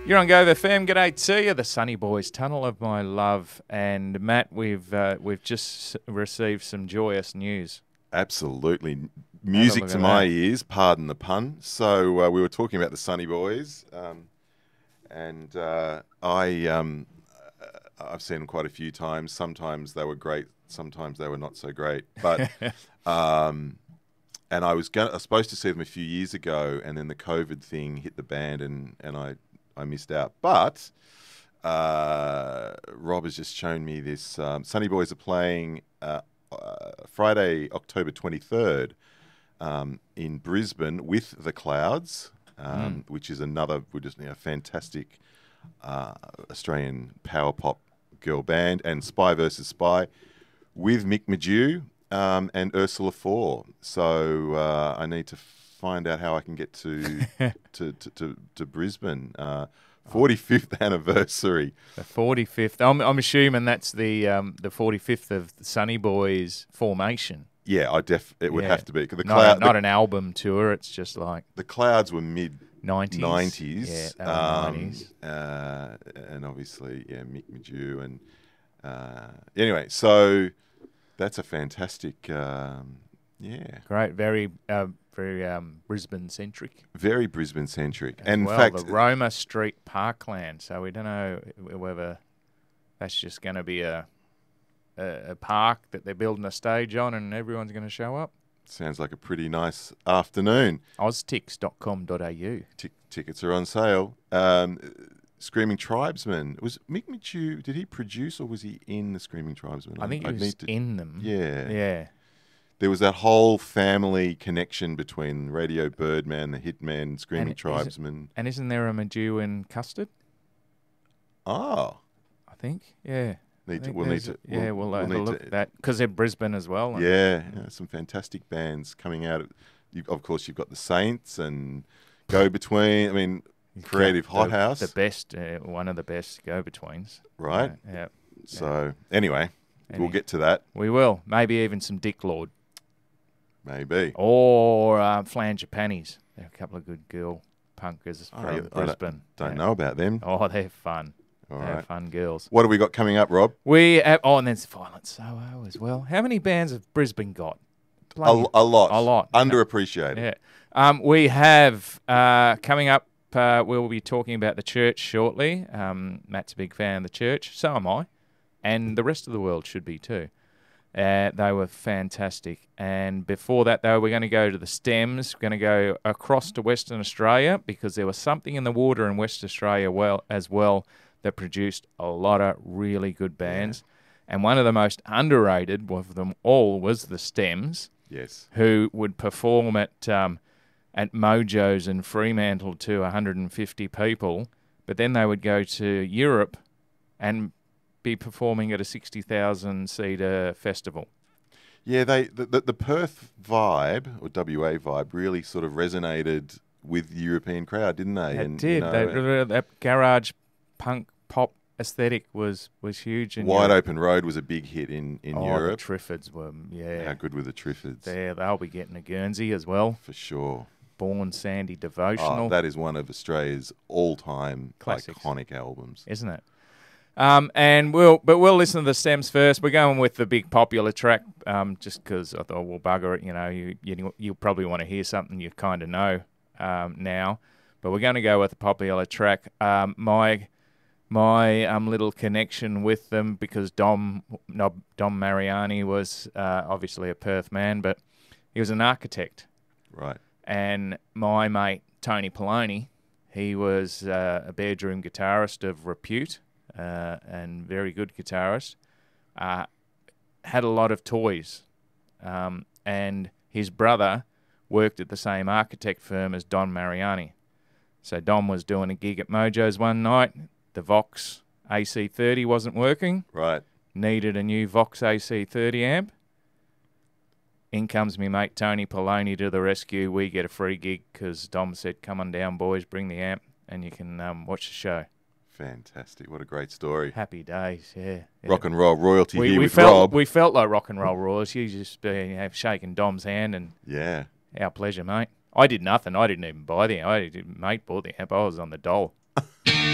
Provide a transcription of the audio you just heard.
You're on Go FM. G'day to you, the Sunny Boys, Tunnel of My Love. And Matt, we've just received some joyous news. Absolutely. Music to my ears, pardon the pun. So we were talking about the Sunny Boys, and I've seen them quite a few times. Sometimes they were great, sometimes they were not so great. But and I was supposed to see them a few years ago, and then the COVID thing hit the band, and I missed out. But Rob has just shown me this. Sunny Boys are playing Friday, October 23rd in Brisbane with The Clouds, which is another fantastic Australian power pop girl band, and Spy vs. Spy with Mick Madew and Ursula Faure. So I need to find out how I can get to to Brisbane. 45th anniversary. The 45th. I'm assuming that's the 45th of the Sunny Boys formation. Yeah, it would have to be. Not an album tour. It's just like the Clouds were mid 90s. Yeah, 90s. And obviously, Mick Madew and anyway. So that's a fantastic. Great. Very Brisbane-centric. Very Brisbane-centric. And in fact, the Roma Street Parkland. So we don't know whether that's just going to be a park that they're building a stage on and everyone's going to show up. Sounds like a pretty nice afternoon. Oztix.com.au. Tickets are on sale. Screaming Tribesmen. Was Mick Madew, did he produce or was he in the Screaming Tribesmen? I think he was in them. Yeah. Yeah. There was that whole family connection between Radio Birdman, the Hitmen, Screaming Tribesmen. And isn't there a Madew in Custard? Oh. I think, yeah. We'll have a look at that because they're Brisbane as well. Yeah, some fantastic bands coming out. Of course, you've got the Saints and Go Between. I mean, Creative Hothouse. The best, one of the best go-betweens. Right. Yeah. So, anyway, we'll get to that. We will. Maybe even some Dick Lord. Maybe. Or Flanger Panties. They're a couple of good girl punkers from Brisbane. Don't know about them. Oh, they're fun. All they're right. fun girls. What have we got coming up, Rob? We have, and there's Violent Soho as well. How many bands have Brisbane got? A lot. A lot. Underappreciated. Yeah. We have coming up, we'll be talking about the Church shortly. Matt's a big fan of the Church. So am I. And the rest of the world should be too. They were fantastic. And before that, though, we're going to go to the Stems. We're going to go across to Western Australia because there was something in the water in Western Australia as well that produced a lot of really good bands. Yeah. And one of the most underrated of them all was the Stems. Yes. Who would perform at Mojo's in Fremantle to 150 people, but then they would go to Europe and be performing at a 60,000-seater festival. Yeah, the Perth vibe, or WA vibe, really sort of resonated with the European crowd, didn't they? It did. That garage punk pop aesthetic was huge. Wide Open Road was a big hit in Europe. The Triffids were, How good were the Triffids? They'll be getting a Guernsey as well. For sure. Born Sandy Devotional. Oh, that is one of Australia's all-time iconic albums. Isn't it? And we'll listen to the Stems first. We're going with the big popular track, just because I thought we'll bugger it. You know, you'll probably want to hear something you kind of know now, but we're going to go with the popular track. My little connection with them because Dom Mariani was obviously a Perth man, but he was an architect. Right. And my mate Tony Poloni, he was a bedroom guitarist of repute. And very good guitarist, had a lot of toys. And his brother worked at the same architect firm as Don Mariani. So Don was doing a gig at Mojo's one night. The Vox AC30 wasn't working. Right. Needed a new Vox AC30 amp. In comes me mate Tony Poloni to the rescue. We get a free gig because Dom said, come on down, boys, bring the amp, and you can watch the show. Fantastic. What a great story. Happy days, yeah. Rock and roll royalty here with felt, Rob. We felt like rock and roll royalty. You just shaking Dom's hand and our pleasure, mate. I did nothing. I didn't even buy the amp. Mate bought the amp. I was on the dole.